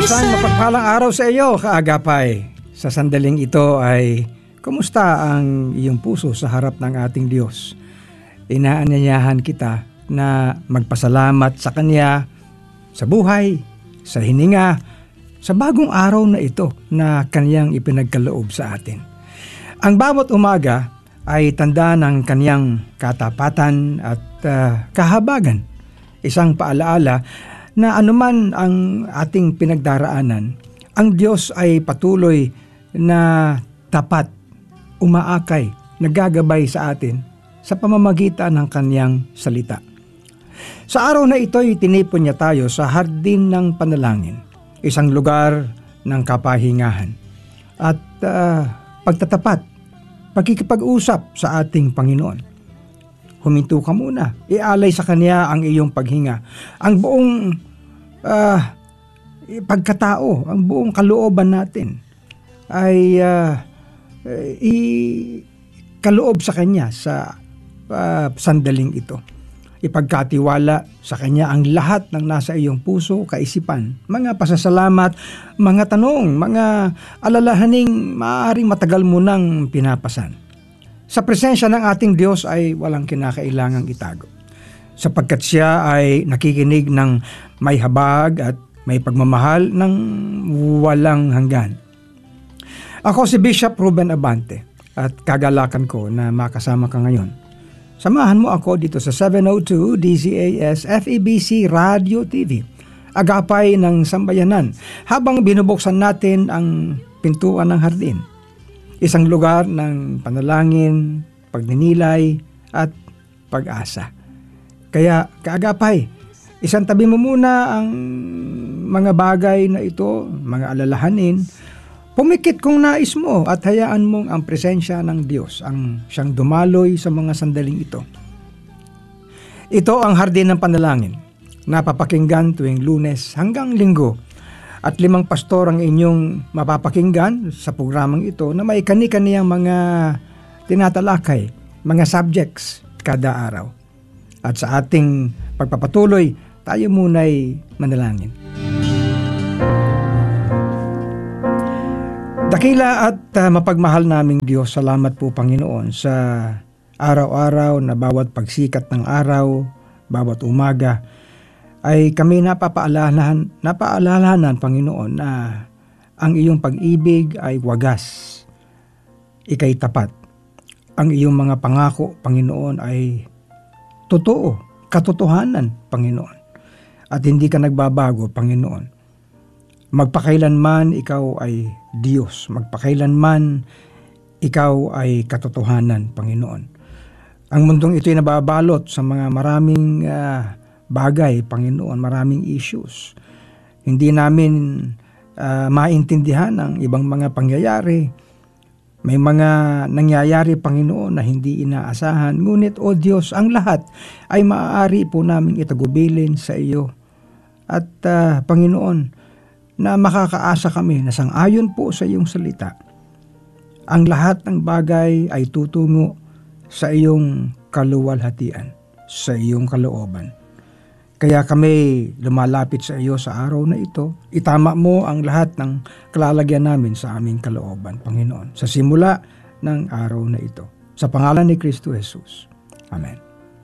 Isang mapagpalang araw sa iyo, kaagapay. Sa sandaling ito ay, kumusta ang iyong puso sa harap ng ating Diyos? Inaanyayahan kita na magpasalamat sa Kanya, sa buhay, sa hininga, sa bagong araw na ito na Kanyang ipinagkaloob sa atin. Ang bawat umaga ay tanda ng Kanyang katapatan at kahabagan. Isang paalaala na anuman ang ating pinagdaraanan, ang Diyos ay patuloy na tapat, umaakay, naggagabay sa atin sa pamamagitan ng Kanyang salita. Sa araw na ito ay tinipon niya tayo sa hardin ng panalangin, isang lugar ng kapahingahan at pagtatapat, pagkikipag-usap sa ating Panginoon. Huminto ka muna, ialay sa Kanya ang iyong paghinga, ang buong pagkatao, ang buong kalooban natin ay ikaloob sa Kanya sa sandaling ito. Ipagkatiwala sa Kanya ang lahat ng nasa iyong puso, kaisipan, mga pasasalamat, mga tanong, mga alalahaning maaaring matagal mo nang pinapasan. Sa presensya ng ating Diyos ay walang kinakailangang itago, sapagkat Siya ay nakikinig ng may habag at may pagmamahal ng walang hanggan. Ako si Bishop Ruben Abante at kagalakan ko na makasama ka ngayon. Samahan mo ako dito sa 702 DZAS FEBC Radio TV, agapay ng sambayanan, habang binubuksan natin ang pintuan ng hardin. Isang lugar ng panalangin, pagninilay, at pag-asa. Kaya, kaagapay, isang tabi mo muna ang mga bagay na ito, mga alalahanin, pumikit kung nais mo at hayaan mong ang presensya ng Diyos ang siyang dumaloy sa mga sandaling ito. Ito ang hardin ng panalangin, napapakinggan tuwing Lunes hanggang Linggo. At 5 pastor ang inyong mapapakinggan sa programang ito na may kani-kaniyang mga tinatalakay, mga subjects kada araw. At sa ating pagpapatuloy, tayo muna'y manalangin. Dakila at mapagmahal naming Diyos, salamat po Panginoon sa araw-araw na bawat pagsikat ng araw, bawat umaga, ay kami napaalalahanan Panginoon na ang iyong pag-ibig ay wagas, ika'y tapat. Ang iyong mga pangako, Panginoon, ay totoo, katotohanan, Panginoon. At hindi ka nagbabago, Panginoon. Magpakailanman ikaw ay Diyos, magpakailanman ikaw ay katotohanan, Panginoon. Ang mundong ito ay nababalot sa mga maraming bagay, Panginoon, maraming issues. Hindi namin maintindihan ang ibang mga pangyayari. May mga nangyayari, Panginoon, na hindi inaasahan. Ngunit, O Diyos, ang lahat ay maaari po namin itagubilin sa iyo. At, Panginoon, na makakaasa kami na sang-ayon po sa iyong salita. Ang lahat ng bagay ay tutungo sa iyong kaluwalhatian, sa iyong kalooban. Kaya kami lumalapit sa iyo sa araw na ito. Itama mo ang lahat ng kalalagyan namin sa aming kalooban, Panginoon, sa simula ng araw na ito. Sa pangalan ni Kristo Jesus. Amen.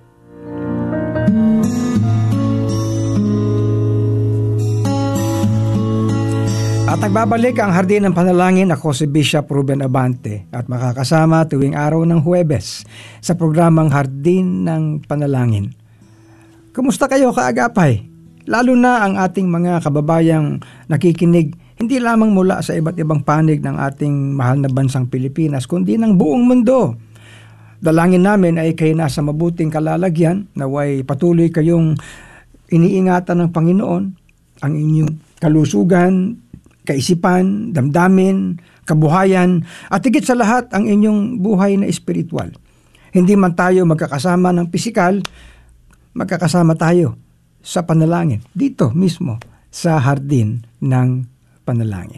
At nagbabalik ang Hardin ng Panalangin. Ako si Bishop Ruben Abante at makakasama tuwing araw ng Huwebes sa programang Hardin ng Panalangin. Kumusta kayo, kaagapay? Lalo na ang ating mga kababayang nakikinig hindi lamang mula sa iba't ibang panig ng ating mahal na bansang Pilipinas, kundi ng buong mundo. Dalangin namin ay kayo nasa mabuting kalalagyan, naway patuloy kayong iniingatan ng Panginoon, ang inyong kalusugan, kaisipan, damdamin, kabuhayan, at higit sa lahat ang inyong buhay na espiritual. Hindi man tayo magkakasama ng pisikal, magkakasama tayo sa panalangin, dito mismo sa Hardin ng Panalangin.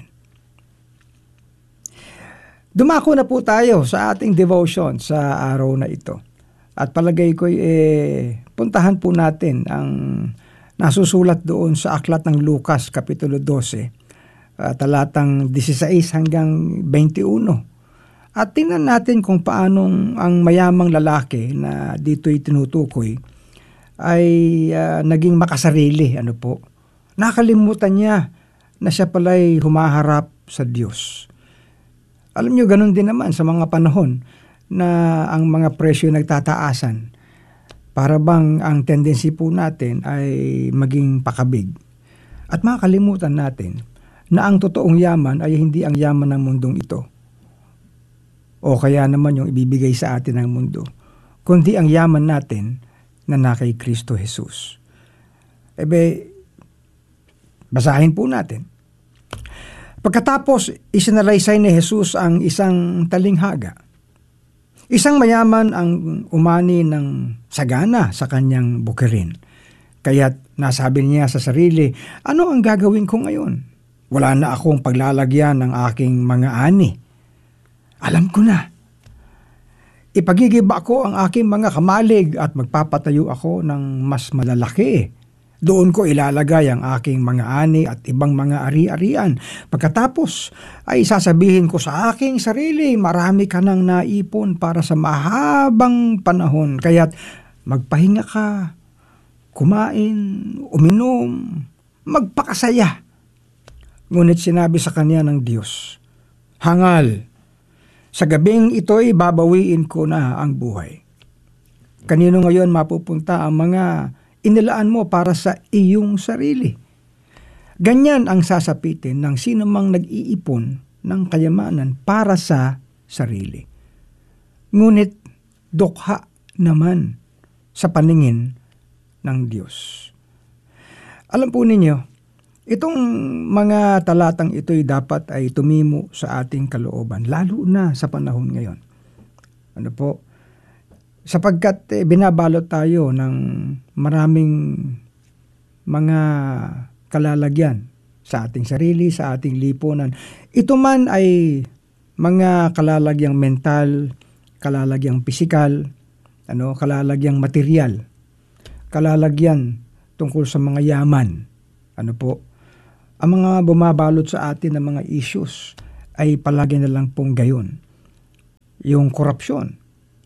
Dumako na po tayo sa ating devotion sa araw na ito. At palagay ko puntahan po natin ang nasusulat doon sa aklat ng Lucas, Kapitulo 12, talatang 16 hanggang 21. At tingnan natin kung paanong ang mayamang lalaki na dito'y tinutukoy ay naging makasarili. Ano po? Nakalimutan niya na siya pala'y humaharap sa Diyos. Alam niyo, ganun din naman sa mga panahon na ang mga presyo nagtataasan. Para bang ang tendency po natin ay maging pakabig. At makakalimutan natin na ang totoong yaman ay hindi ang yaman ng mundong ito. O kaya naman yung ibibigay sa atin ng mundo. Kundi ang yaman natin na kay Kristo Jesus. Basahin po natin. Pagkatapos, isinalaysay ni Jesus ang isang talinghaga. Isang mayaman ang umani ng sagana sa kanyang bukirin. Kaya't nasabi niya sa sarili, ano ang gagawin ko ngayon? Wala na akong paglalagyan ng aking mga ani. Alam ko na. Ipagigiba ko ang aking mga kamalig at magpapatayo ako ng mas malalaki. Doon ko ilalagay ang aking mga ani at ibang mga ari-arian. Pagkatapos ay sasabihin ko sa aking sarili, marami ka nang naipon para sa mahabang panahon. Kaya't magpahinga ka, kumain, uminom, magpakasaya. Ngunit sinabi sa kanya ng Diyos, hangal, sa gabing ito'y babawiin ko na ang buhay. Kanino ngayon mapupunta ang mga inilaan mo para sa iyong sarili? Ganyan ang sasapitin ng sino mang nag-iipon ng kayamanan para sa sarili. Ngunit dukha naman sa paningin ng Diyos. Alam po ninyo, itong mga talatang ito'y dapat ay tumimo sa ating kalooban, lalo na sa panahon ngayon. Ano po? Sapagkat binabalot tayo ng maraming mga kalalagyan sa ating sarili, sa ating lipunan. Ito man ay mga kalalagyang mental, kalalagyang pisikal, kalalagyang material, kalalagyan tungkol sa mga yaman. Ano po? Ang mga bumabalot sa atin ng mga issues ay palagi na lang pong gayon. Yung korupsyon,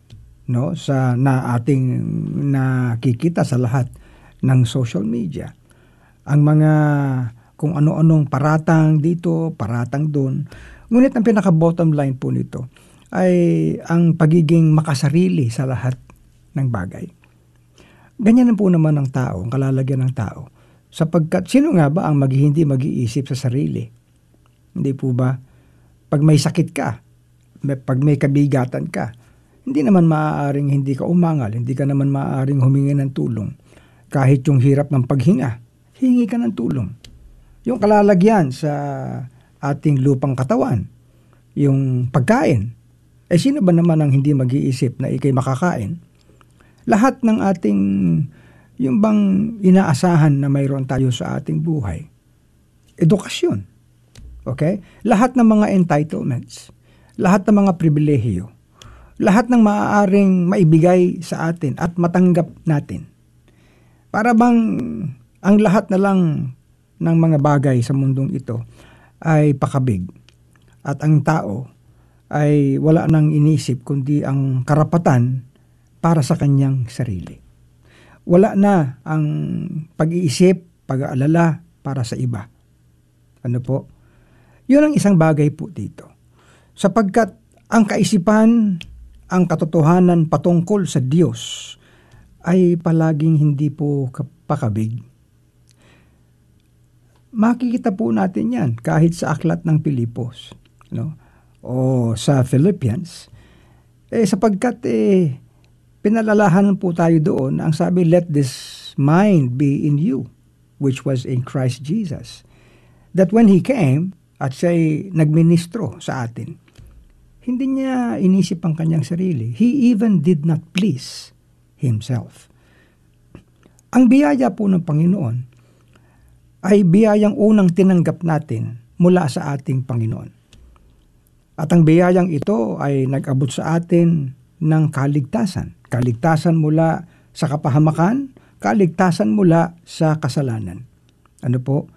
sa ating nakikita sa lahat ng social media. Ang mga kung ano-anong paratang dito, paratang doon. Ngunit ang pinaka-bottom line po nito ay ang pagiging makasarili sa lahat ng bagay. Ganyan po naman ang tao, ang kalalagyan ng tao. Sapagkat sino nga ba ang hindi mag-iisip sa sarili? Hindi po ba? Pag may sakit ka, pag may kabigatan ka, hindi naman maaaring hindi ka umangal, hindi ka naman maaaring humingi ng tulong. Kahit yung hirap ng paghinga, hingi ka ng tulong. Yung kalalagyan sa ating lupang katawan, yung pagkain, sino ba naman ang hindi mag-iisip na ikay makakain? Lahat ng ating, yung bang inaasahan na mayroon tayo sa ating buhay, edukasyon. Okay? Lahat ng mga entitlements, lahat ng mga pribilehiyo, lahat ng maaaring maibigay sa atin at matanggap natin. Para bang ang lahat na lang ng mga bagay sa mundong ito ay pakabig. At ang tao ay wala nang inisip kundi ang karapatan para sa kanyang sarili. Wala na ang pag-iisip, pag-aalala para sa iba. Ano po? Yun ang isang bagay po dito. Sapagkat ang kaisipan, ang katotohanan patungkol sa Diyos ay palaging hindi po pakabig. Makikita po natin yan kahit sa aklat ng Pilipos, o sa Philippians. Sapagkat pinalalahanan po tayo doon, ang sabi, let this mind be in you, which was in Christ Jesus. That when He came, at siya'y nagministro sa atin, hindi niya inisip ang kanyang sarili. He even did not please Himself. Ang biyaya po ng Panginoon ay biyayang unang tinanggap natin mula sa ating Panginoon. At ang biyayang ito ay nag-abot sa atin ng kaligtasan. Kaligtasan mula sa kapahamakan, kaligtasan mula sa kasalanan. Ano po?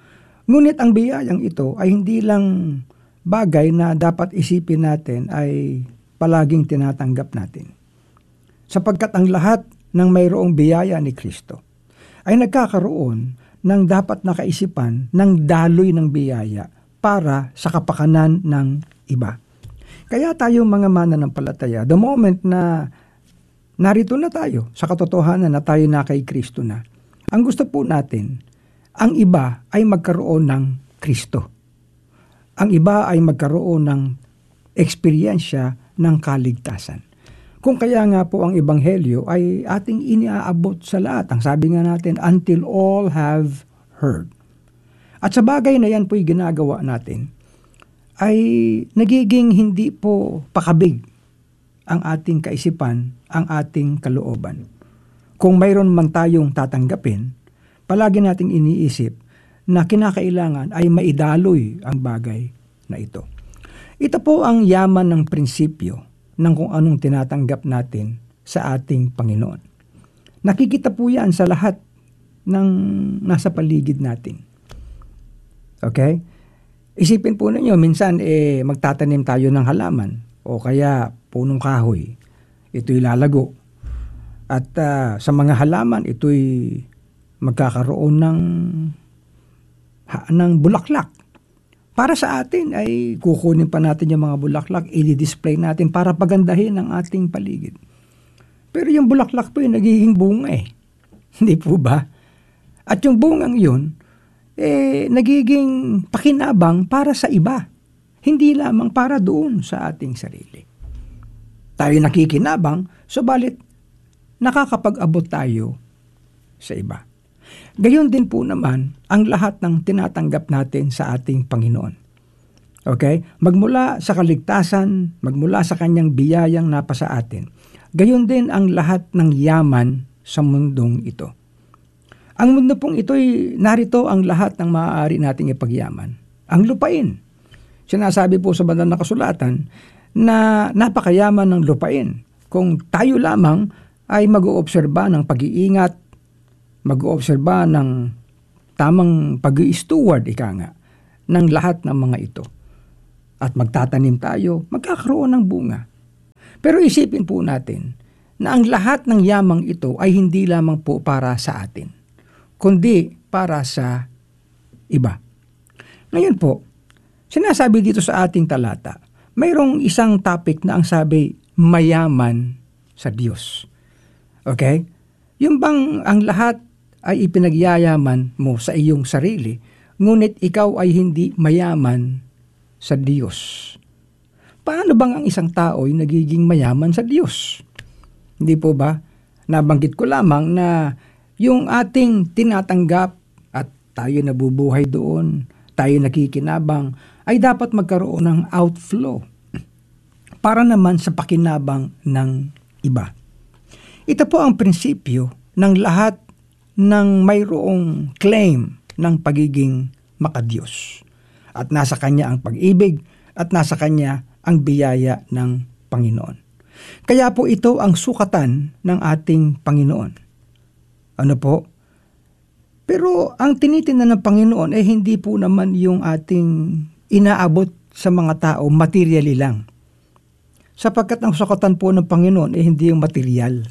Ngunit ang biyayang ito ay hindi lang bagay na dapat isipin natin ay palaging tinatanggap natin. Sapagkat ang lahat ng mayroong biyaya ni Kristo ay nagkakaroon ng dapat na kaisipan ng daloy ng biyaya para sa kapakanan ng iba. Kaya tayo mga mananampalataya, the moment na narito na tayo sa katotohanan na tayo na kay Kristo na, ang gusto po natin, ang iba ay magkaroon ng Kristo. Ang iba ay magkaroon ng eksperyensya ng kaligtasan. Kung kaya nga po ang ebanghelyo ay ating iniaabot sa lahat. Ang sabi nga natin, until all have heard. At sa bagay na yan po'y ginagawa natin, ay nagiging hindi po pakabig ang ating kaisipan, ang ating kalooban. Kung mayroon man tayong tatanggapin, palagi nating iniisip na kinakailangan ay maidaloy ang bagay na ito. Ito po ang yaman ng prinsipyo ng kung anong tinatanggap natin sa ating Panginoon. Nakikita po yan sa lahat ng nasa paligid natin. Okay? Isipin po ninyo, minsan magtatanim tayo ng halaman o kaya punong kahoy. Ito'y lalago. At sa mga halaman, ito'y magkakaroon ng bulaklak. Para sa atin ay kukunin pa natin yung mga bulaklak, i-display natin para pagandahin ang ating paligid. Pero yung bulaklak po yung nagiging bunga Hindi po ba? At yung bungang yun, nagiging pakinabang para sa iba. Hindi lamang para doon sa ating sarili. Tayo nakikinabang, subalit nakakapag-abot tayo sa iba. Gayon din po naman ang lahat ng tinatanggap natin sa ating Panginoon. Okay? Magmula sa kaligtasan, magmula sa kanyang biyayang napasa atin. Gayon din ang lahat ng yaman sa mundong ito. Ang mundo pong ito'y narito ang lahat ng maaari nating ipagyaman. Ang lupain. Sinasabi po sa banal na kasulatan na napakayaman ng lupain. Kung tayo lamang ay mag-oobserba ng pag-iingat, mag-oobserba ng tamang pag-i-steward, ng lahat ng mga ito. At magtatanim tayo, magkakaroon ng bunga. Pero isipin po natin na ang lahat ng yamang ito ay hindi lamang po para sa atin, kundi para sa iba. Ngayon po, sinasabi dito sa ating talata, mayroong isang topic na ang sabi, mayaman sa Diyos. Okay? Yung bang ang lahat ay ipinagyayaman mo sa iyong sarili, ngunit ikaw ay hindi mayaman sa Diyos. Paano bang ang isang tao ay nagiging mayaman sa Diyos? Hindi po ba? Nabanggit ko lamang na yung ating tinatanggap at tayo nabubuhay doon, tayo nakikinabang, ay dapat magkaroon ng outflow para naman sa pakinabang ng iba. Ito po ang prinsipyo ng lahat ng mayroong claim ng pagiging makadiyos. At nasa Kanya ang pag-ibig at nasa Kanya ang biyaya ng Panginoon. Kaya po ito ang sukatan ng ating Panginoon. Ano po? Pero ang tinitingnan ng Panginoon ay hindi po naman yung ating inaabot sa mga tao materially lang. Sapagkat ang sukatan po ng Panginoon ay hindi yung material.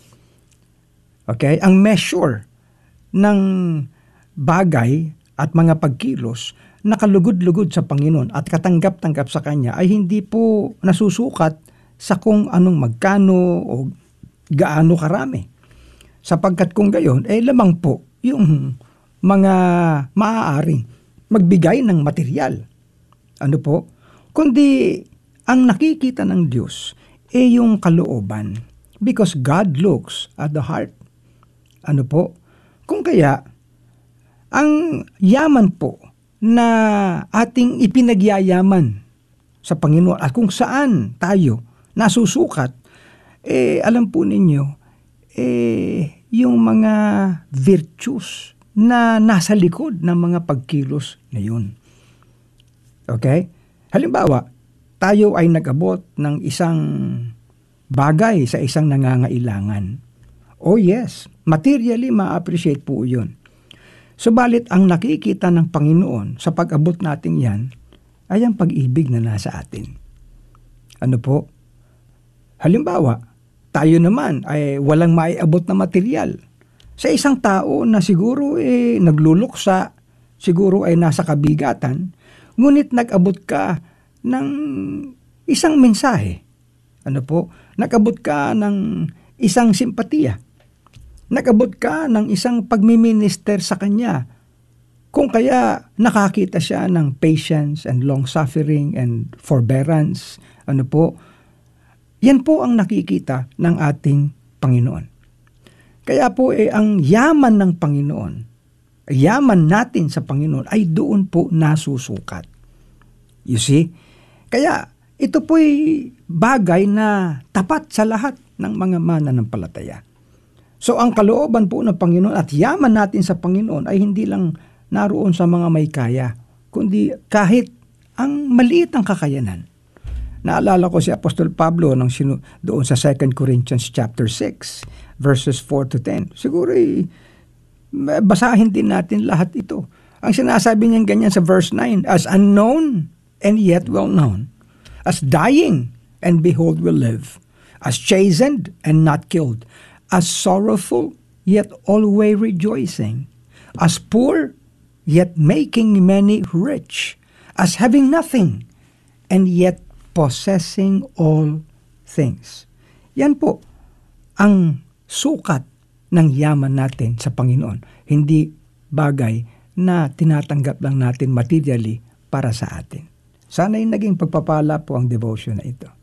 Okay? Ang measure ng bagay at mga pagkilos nakalugod-lugod sa Panginoon at katanggap-tanggap sa Kanya ay hindi po nasusukat sa kung anong magkano o gaano karami. Sapagkat kung gayon, lamang po yung mga maaaring magbigay ng material. Ano po? Kundi ang nakikita ng Diyos yung kalooban. Because God looks at the heart. Ano po? Kung kaya, ang yaman po na ating ipinagyayaman sa Panginoon at kung saan tayo nasusukat, alam po ninyo, yung mga virtues na nasa likod ng mga pagkilos na yun. Okay? Halimbawa, tayo ay nag-abot ng isang bagay sa isang nangangailangan. Oh yes, materially ma-appreciate po yun. Subalit ang nakikita ng Panginoon sa pag-abot natin yan ay ang pag-ibig na nasa atin. Ano po? Halimbawa, tayo naman ay walang maiabot na material. Sa isang tao na siguro nagluluksa, siguro ay nasa kabigatan, ngunit nag-abot ka ng isang mensahe. Ano po? Nag-abot ka ng isang simpatiya. Nag-abot ka ng isang pagmiminister sa kanya. Kung kaya nakakita siya ng patience and long-suffering and forbearance. Ano po? Yan po ang nakikita ng ating Panginoon. Kaya po ang yaman ng Panginoon, yaman natin sa Panginoon ay doon po nasusukat. You see? Kaya ito po'y bagay na tapat sa lahat ng mga mananampalataya. So ang kalooban po ng Panginoon at yaman natin sa Panginoon ay hindi lang naroon sa mga may kaya, kundi kahit ang maliit ang kakayanan. Naalala ko si Apostol Pablo doon sa 2 Corinthians chapter 6, verses 4 to 10. Siguro basahin din natin lahat ito. Ang sinasabi niya ganyan sa verse 9, as unknown and yet well known, as dying and behold we live, as chastened and not killed, as sorrowful yet always rejoicing, as poor yet making many rich, as having nothing and yet possessing all things. Yan po ang sukat ng yaman natin sa Panginoon. Hindi bagay na tinatanggap lang natin materially para sa atin. Sana'y naging pagpapala po ang devotion na ito.